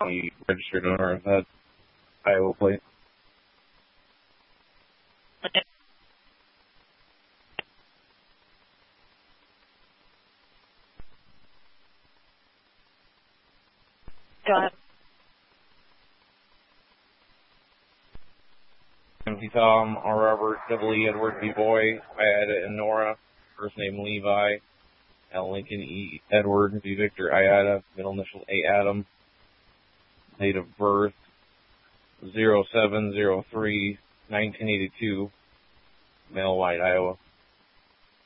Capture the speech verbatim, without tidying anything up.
the registered owner of that Iowa plate. Go ahead. Timothy Tom, R. Robert, double E. Edward B. Boy, Iada and Nora, first name Levi, L. Lincoln E. Edward, V. Victor, Iada, middle initial A. Adam, date of birth zero seven zero three nineteen eighty-two, male, white, Iowa.